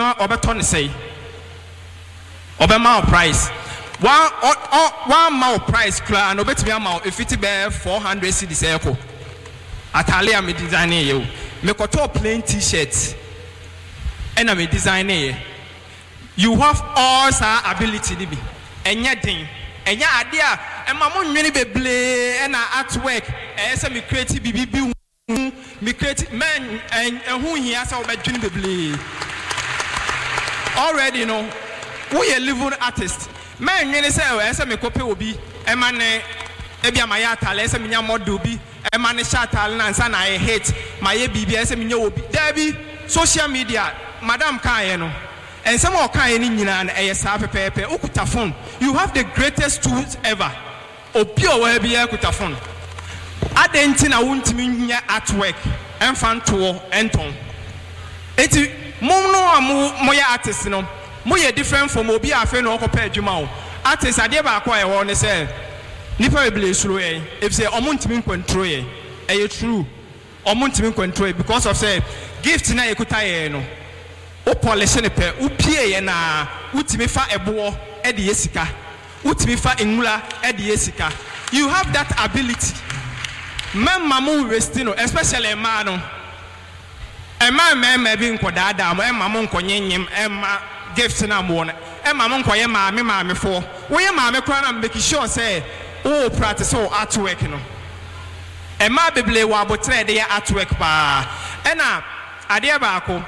Oberton say Obama price. One mile price clan obet me amount if it bear 400 cedis echo. Atalia me design you. Me koto plain t-shirts. And I me design you have all sa ability to be. And yet thing. And ya idea. And my mom really be blay and artwork. And some me creative BB. Me creative man and who he has all about Junior blay. Already know. We a living artist. Man, you say, as a me copy will be a man, Ebia Mayata, less a minya modubi, a man shatal, and son I hate my BBS and will be Debbie, social media, Madame Kayano, and some more Kayan in an ASAP paper, Okutafon. You have the greatest tools ever. O pure Webia Kutafon. Adentina won't mean artwork, and fan tour, and tone. It's Mono Moya artist, no. Moye different from Obi Afen or compared Jumao. Artists are never acquire one say. Nipper blaze through if say Omuntimin control a true Omuntimin control because of say gift na ekutaye o polish ne pe upie na utimi fa ebo e de yesika utimi fa enwula e de yesika. You have that ability. Mamu restino especially man no. E man be nkodada mo e mamu nkonyem e gifts na mo na e ma mo nkoye maame fo wo ye maame kra na make sure say o practice o artwork no e ma beble wa abotre de artwork pa e na ade ba ko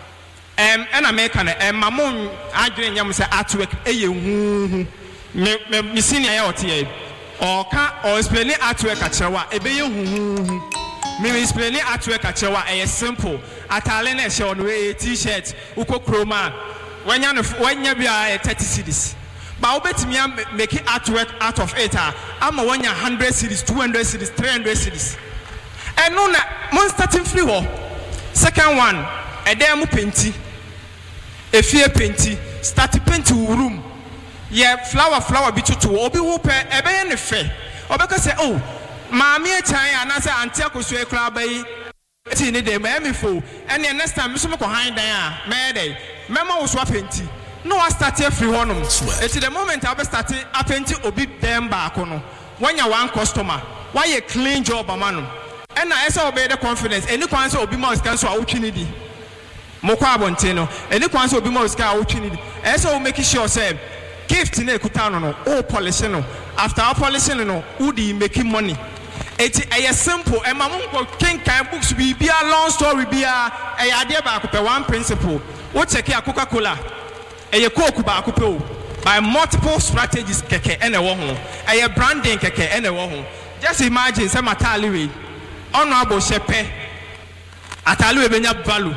e na make na e ma mo adwene nyam say artwork e ye hu me senior ya otie o ka o explain artwork a chewa e be ye hu me explain artwork a chewa e simple atale na she on we t-shirt uko chroma when you be 30 cities, but bet me make it artwork out of it. I'm a 100 cities, 200 cities, 300 cities. And no, one starting free war. Second one, a damn painty, a fear painty, start painty room. Yeah, flower be to obi whoop a bay and a fair. Or because say, oh, mammy, China, and as I until Sue Club Bay. In the Miami fool, and the next time, Mr. Behind there, Mayday, Memo was swapping. No, I started free honum. It's the moment I started a painting obi them back on. When you one customer, why a clean job a man? And I saw better confidence. Any consequence will be more scarce or opportunity. Mokwa Bonteno, any consequence will be more scarce opportunity. And so making sure, say, gift in a cutano, oh, polishino. After our polishino, Udi making money. It's a simple and Mamunko King can books be a long story be a idea about one principle. What's a Coca-Cola? A Coke by multiple strategies keke and a woman, a branding keke and a woman. Just imagine some Atali Honorable Shepe Atalu Benya Balu.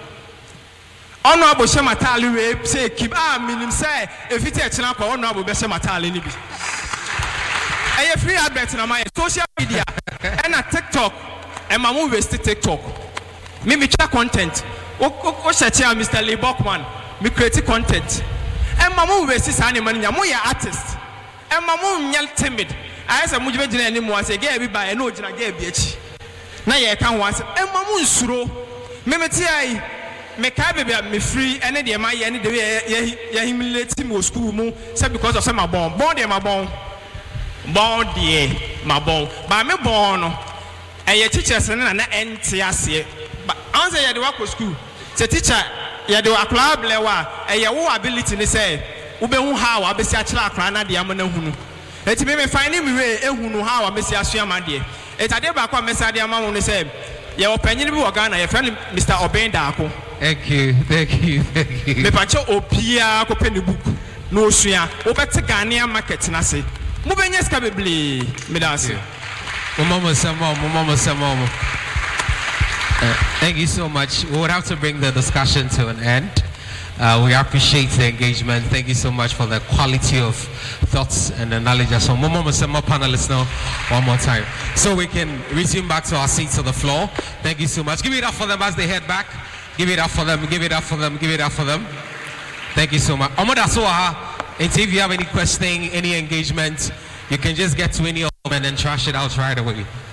Honorable Shematali say keep meaning say if it's a channel honorable Beshamatali. I free adverts on my social media and a TikTok and my movie is TikTok. Me check content. Mr. Lee Buckman, me create content. And my movie is animal. I'm artist. And my mom timid. I said, "Much better anymore." Say, "Get everybody. I know you're not get bitch." Now you can't want. And my mom suro. Me tia. Me can't be free. And then my any day humiliate me school mo. Say because of some my born them my born. Born dear, my born. But me born. And your teachers and an NTS. But answer you work with school. The teacher, you do a club lewa. And your ability to say, Ube how I be such a crana diamond. Let me find him way, who how I miss your man dear. It's a day back on Messadia Mamma say, your opinion will Ghana, your friend Mr. Obendako. Thank you. Me pacho opia ko pen book. No sua. Obete Ghana market na se. Mubenya ska beble medase. Mama Samo. Thank you so much. We would have to bring the discussion to an end. We appreciate the engagement. Thank you so much for the quality of thoughts and the knowledge. So, Mama Sama panelists now, one more time. So we can resume back to our seats on the floor. Thank you so much. Give it up for them as they head back. Give it up for them. Thank you so much. And if you have any questioning, any engagement, you can just get to any of them and then trash it out right away.